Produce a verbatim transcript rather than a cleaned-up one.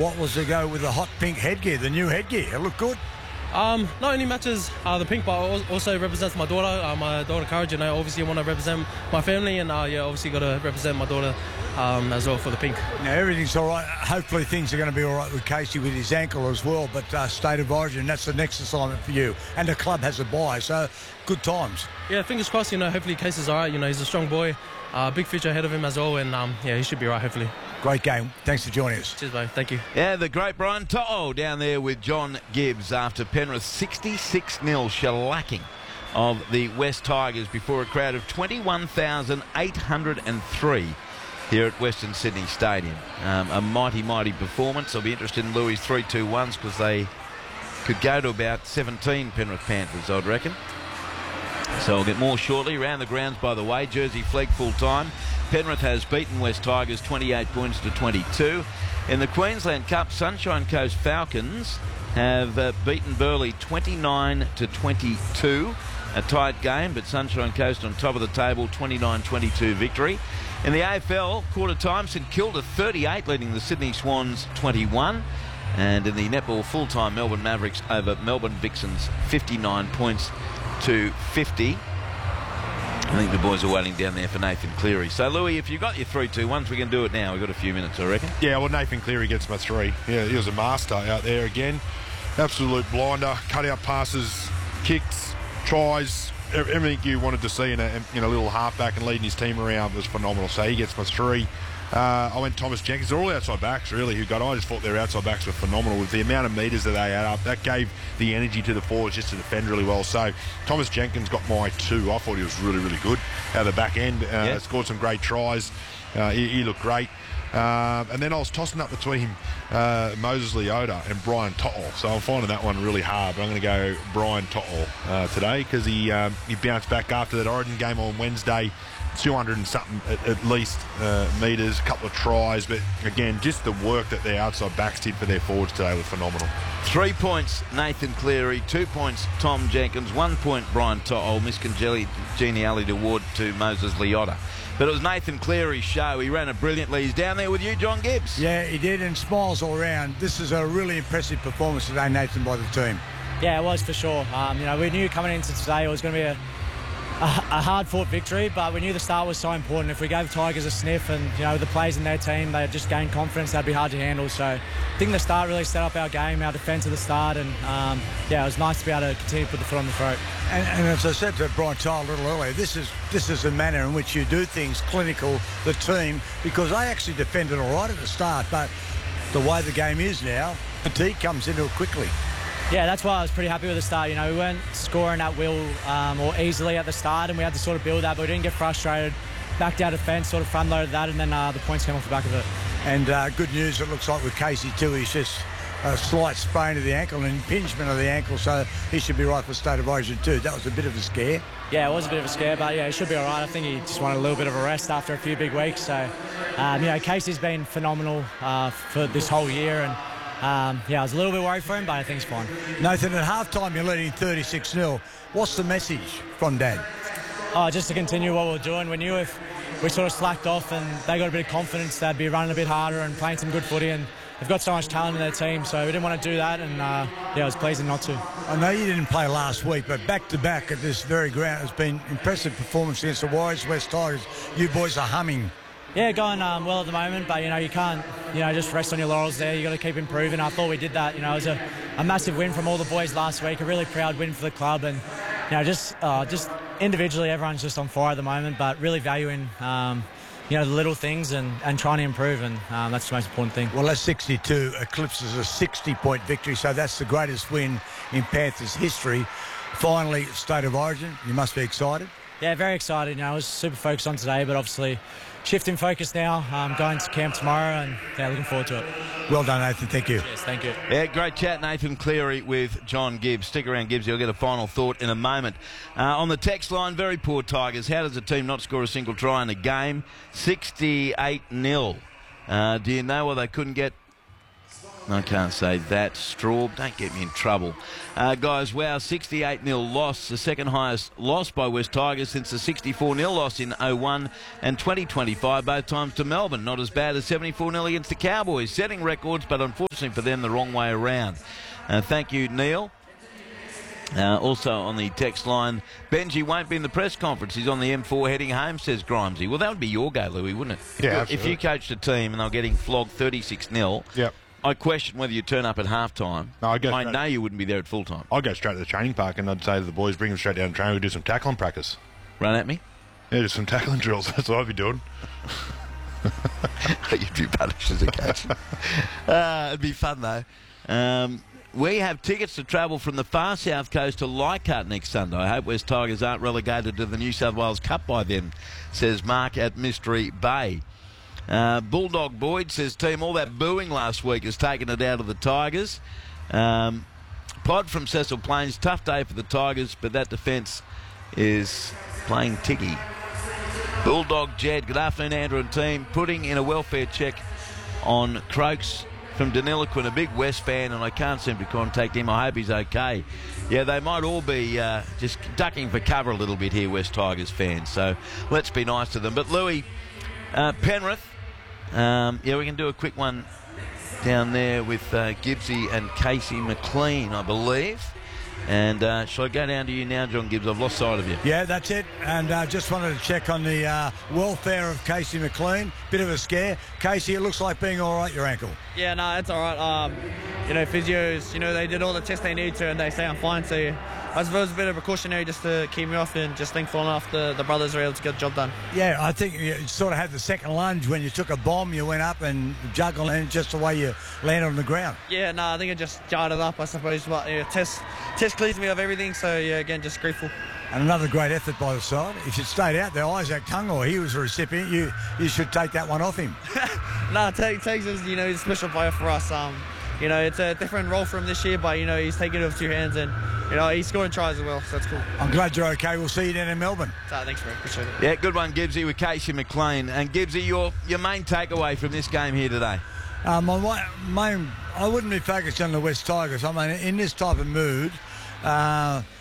what was the go with the hot pink headgear, the new headgear? It looked good. Um, not only matches uh, the pink, but also represents my daughter, uh, my daughter Courage, and I obviously want to represent my family, and uh, yeah, obviously got to represent my daughter um, as well for the pink. Now everything's all right. Hopefully things are going to be all right with Casey with his ankle as well. But uh, State of Origin, that's the next assignment for you, and the club has a bye, so good times. Yeah, fingers crossed. You know, hopefully Casey's all right. You know, he's a strong boy, uh, big future ahead of him as well, and um, yeah, he should be right. Hopefully. Great game. Thanks for joining us. Cheers, mate. Thank you. Yeah, the great Brian To'o down there with John Gibbs after Penrith sixty-six nil shellacking of the West Tigers before a crowd of twenty-one thousand eight hundred three here at Western Sydney Stadium. Um, a mighty, mighty performance. I'll be interested in Louis' three two ones because they could go to about seventeen Penrith Panthers, I'd reckon. So I'll get more shortly. Around the grounds, by the way, Jersey Flegg full time. Penrith has beaten West Tigers twenty-eight points to twenty-two. In the Queensland Cup, Sunshine Coast Falcons have uh, beaten Burleigh twenty-nine to twenty-two. A tight game, but Sunshine Coast on top of the table, twenty-nine twenty-two victory. In the A F L, quarter time, St Kilda thirty-eight, leading the Sydney Swans twenty-one. And in the netball full-time, Melbourne Mavericks over Melbourne Vixens fifty-nine points to fifty. I think the boys are waiting down there for Nathan Cleary. So, Louis, if you've got your three two ones, we can do it now. We've got a few minutes, I reckon. Yeah, well, Nathan Cleary gets my three. Yeah, he was a master out there again. Absolute blinder, cut-out passes, kicks, tries, everything you wanted to see in a, in a little halfback and leading his team around was phenomenal. So he gets my three. Uh, I went Thomas Jenkins. They're all outside backs, really, who got. I just thought their outside backs were phenomenal with the amount of metres that they had up. That gave the energy to the forwards just to defend really well. So Thomas Jenkins got my two. I thought he was really, really good out of the back end. Uh, yeah. Scored some great tries. Uh, he, he looked great. Uh, and then I was tossing up between uh, Moses Leota and Brian To'o. So I'm finding that one really hard. But I'm going to go Brian To'o uh, today because he um, he bounced back after that Origin game on Wednesday. two hundred and something at, at least uh, metres, a couple of tries, but again, just the work that their outside backs did for their forwards today was phenomenal. Three points, Nathan Cleary. Two points, Tom Jenkins. One point, Brian To'o. Miscongeniality award to Moses Leota. But it was Nathan Cleary's show. He ran it brilliantly. He's down there with you, John Gibbs. Yeah, he did, and smiles all around. This is a really impressive performance today, Nathan, by the team. Yeah, it was for sure. Um, you know, we knew coming into today it was going to be a a hard-fought victory, but we knew the start was so important. If we gave Tigers a sniff and, you know, the players in their team, they just gained confidence, that'd be hard to handle. So I think the start really set up our game, our defence at the start, and, um, yeah, it was nice to be able to continue to put the foot on the throat. And, and as I said to Brian To'o a little earlier, this is this is the manner in which you do things, clinical, the team, because they actually defended all right at the start, but the way the game is now, fatigue comes into it quickly. Yeah, that's why I was pretty happy with the start. You know, we weren't scoring at will um, or easily at the start, and we had to sort of build that, but we didn't get frustrated. Backed our defence, sort of front-loaded that, and then uh, the points came off the back of it. And uh, good news, it looks like with Casey too, he's just a slight sprain of the ankle, an impingement of the ankle, so he should be right for State of Origin too. That was a bit of a scare. Yeah, it was a bit of a scare, but yeah, he should be all right. I think he just wanted a little bit of a rest after a few big weeks. So, um, you know, Casey's been phenomenal uh, for this whole year, and Um, yeah, I was a little bit worried for him, but I think it's fine. Nathan, at half-time you're leading thirty-six nil. What's the message from Dad? Oh, just to continue what we were doing. We knew if we sort of slacked off and they got a bit of confidence, they'd be running a bit harder and playing some good footy, and they've got so much talent in their team, so we didn't want to do that, and uh, yeah, I was pleased not to. I know you didn't play last week, but back-to-back at this very ground has been impressive performance against the Warriors, West Tigers. You boys are humming. Yeah, going um, well at the moment, but, you know, you can't, you know, just rest on your laurels there. You got to keep improving. I thought we did that. You know, it was a, a massive win from all the boys last week, a really proud win for the club, and, you know, just uh, just individually everyone's just on fire at the moment, but really valuing, um, you know, the little things and, and trying to improve, and um, that's the most important thing. Well, that's sixty-two eclipses a sixty-point victory, so that's the greatest win in Panthers history. Finally, State of Origin, you must be excited. Yeah, very excited. You know, I was super focused on today, but obviously shifting focus now, um, going to camp tomorrow, and yeah, looking forward to it. Well done, Nathan. Thank you. Yes, thank you. Yeah, great chat, Nathan Cleary with John Gibbs. Stick around, Gibbs. You'll get a final thought in a moment. Uh, on the text line, very poor Tigers. How does a team not score a single try in a game? sixty-eight nil. Uh, do you know why they couldn't get I can't say that. Straub, don't get me in trouble. Uh, guys, wow, sixty-eight nil loss, the second highest loss by West Tigers since the sixty-four nil loss in oh one and twenty twenty-five, both times to Melbourne. Not as bad as seventy-four nil against the Cowboys, setting records, but unfortunately for them, the wrong way around. Uh, thank you, Neil. Uh, also on the text line, Benji won't be in the press conference. He's on the M four heading home, says Grimesy. Well, that would be your go, Louis, wouldn't it? If Yeah, you, absolutely. If you coached a team and they're getting flogged thirty-six nil, Yep. I question whether you turn up at halftime. No, I go I straight- know you wouldn't be there at full time. I'd go straight to the training park and I'd say to the boys, bring them straight down to training. We'll do some tackling practice. Run at me. Yeah, just some tackling drills. That's what I'd be doing. You'd be punished as a coach. uh, it'd be fun, though. Um, we have tickets to travel from the far south coast to Leichhardt next Sunday. I hope West Tigers aren't relegated to the New South Wales Cup by then, says Mark at Mystery Bay. Uh, Bulldog Boyd says, team, all that booing last week has taken it out of the Tigers. Um, Pod from Cecil Plains, tough day for the Tigers, but that defence is playing ticky. Bulldog Jed, good afternoon, Andrew and team. Putting in a welfare check on Croaks from Deniliquin, a big West fan, and I can't seem to contact him. I hope he's okay. Yeah, they might all be uh, just ducking for cover a little bit here, West Tigers fans, so let's be nice to them. But Louis, uh, Penrith, um, yeah, we can do a quick one down there with uh, Gibbsy and Casey McLean, I believe. And uh, shall I go down to you now, John Gibbs? I've lost sight of you. Yeah, that's it. And uh, just wanted to check on the uh, welfare of Casey McLean. Bit of a scare. Casey, it looks like being all right, your ankle. Yeah, no, it's all right. Um, you know, physios, you know, they did all the tests they need to and they say I'm fine. So I suppose it's a bit of precautionary just to keep me off, and just thankful enough the, the brothers were able to get the job done. Yeah, I think you sort of had the second lunge when you took a bomb, you went up and juggled, and just the way you landed on the ground. Yeah, no, I think it just jarred it up, I suppose. But yeah, test, test clears me of everything. So yeah, again, just grateful. And another great effort by the side. If you'd stayed out there, Isaac Tungo, he was a recipient. You you should take that one off him. No, Tags is, you know, he's a special player for us. Um, you know, it's a different role for him this year, but, you know, he's taking it with two hands and, you know, he's scoring tries as well, so that's cool. I'm glad you're okay. We'll see you down in Melbourne. So, thanks, bro. Appreciate it. Yeah, good one, Gibbsy, with Casey McLean. And Gibbsy, your your main takeaway from this game here today? Um, my main, I wouldn't be focused on the West Tigers. I mean, in this type of mood, uh,